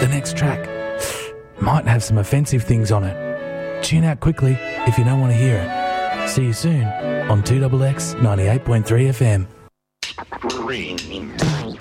The next track might have some offensive things on it. Tune out quickly if you don't want to hear it. See you soon on 2XX 98.3 FM.